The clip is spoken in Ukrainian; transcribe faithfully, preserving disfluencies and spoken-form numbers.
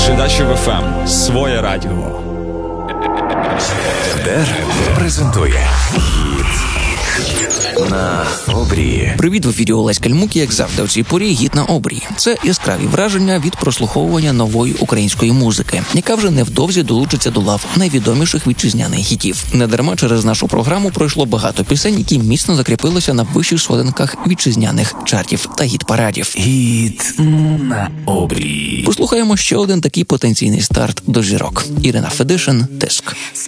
Передача в еф ем. Своє радіо. ДЕР презентує «Гіт на обрії». Привіт, в ефірі Олесь Кальмук, як завжди, у цій порі «Гіт на обрії». Це яскраві враження від прослуховування нової української музики, яка вже невдовзі долучиться до лав найвідоміших вітчизняних хітів. Недарма через нашу програму пройшло багато пісень, які міцно закріпилися на вищих сходинках вітчизняних чартів та гіт-парадів. «Гіт на обрії». Послухаємо ще один такий потенційний старт до зірок. Ірина Федишин, «Тиск».